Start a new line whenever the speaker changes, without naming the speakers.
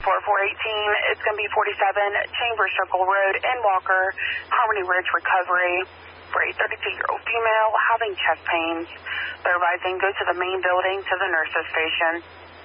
for 418, it's going to be 47 Chambers Circle Road in Walker, Harmony Ridge Recovery, for a 32-year-old female having chest pains. They're advising go to the main building to the nurse's station.